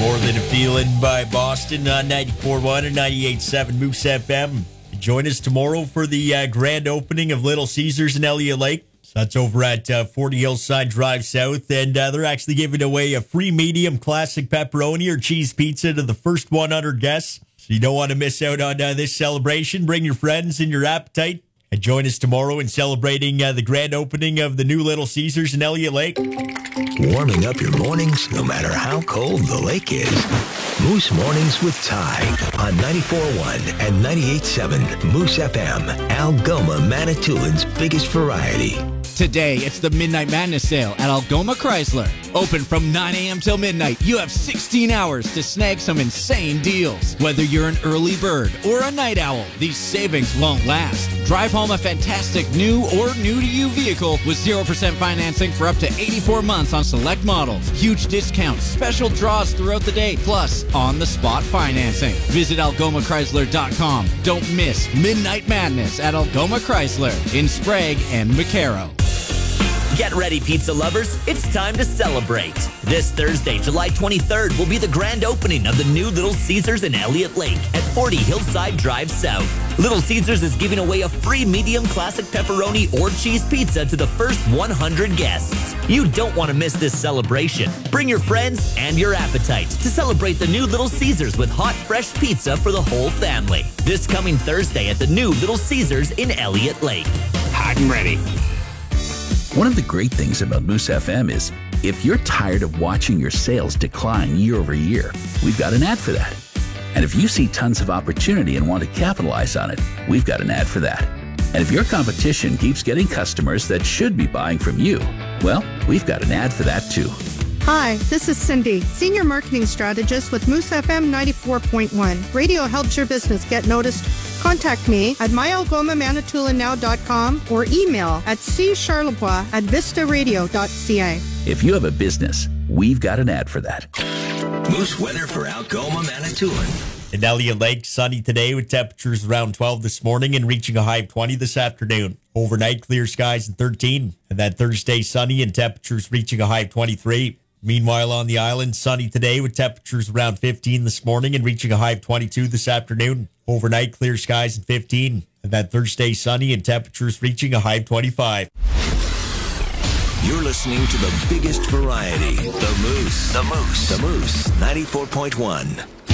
More Than a Feeling by Boston on 94.1 and 98.7 Moose FM. Join us tomorrow for the grand opening of Little Caesars in Elliott Lake. So that's over at 40 Hillside Drive South, and they're actually giving away a free medium classic pepperoni or cheese pizza to the first 100 guests. So you don't want to miss out on this celebration. Bring your friends and your appetite. And join us tomorrow in celebrating the grand opening of the new Little Caesars in Elliott Lake. Warming up your mornings no matter how cold the lake is. Moose Mornings with Ty on 94.1 and 98.7 Moose FM, Algoma, Manitoulин's biggest variety. Today, it's the Midnight Madness sale at Algoma Chrysler. Open from 9 a.m. till midnight, you have 16 hours to snag some insane deals. Whether you're an early bird or a night owl, these savings won't last. Drive home a fantastic new or new-to-you vehicle with 0% financing for up to 84 months on select models. Huge discounts, special draws throughout the day, plus on-the-spot financing. Visit AlgomaChrysler.com. Don't miss Midnight Madness at Algoma Chrysler in Sprague and McCarroll. Get ready, pizza lovers. It's time to celebrate. This Thursday, July 23rd, will be the grand opening of the new Little Caesars in Elliott Lake at 40 Hillside Drive South. Little Caesars is giving away a free medium classic pepperoni or cheese pizza to the first 100 guests. You don't want to miss this celebration. Bring your friends and your appetite to celebrate the new Little Caesars with hot, fresh pizza for the whole family. This coming Thursday at the new Little Caesars in Elliott Lake. Hot and ready. One of the great things about Moose FM is if you're tired of watching your sales decline year over year, we've got an ad for that. And if you see tons of opportunity and want to capitalize on it, we've got an ad for that. And if your competition keeps getting customers that should be buying from you, well, we've got an ad for that too. Hi, this is Cindy, Senior Marketing Strategist with Moose FM 94.1. Radio helps your business get noticed. Contact me at myalgomamanitoulinow.com or email atccharlevoix@vistaradio.ca. If you have a business, we've got an ad for that. Moose weather for Algoma, Manitoulin. In Elliott Lake, sunny today with temperatures around 12 this morning and reaching a high of 20 this afternoon. Overnight, clear skies and 13. And that Thursday, sunny and temperatures reaching a high of 23. Meanwhile, on the island, sunny today with temperatures around 15 this morning and reaching a high of 22 this afternoon. Overnight, clear skies and 15. And that Thursday, sunny and temperatures reaching a high of 25. You're listening to the biggest variety, The Moose. The Moose. The Moose, 94.1.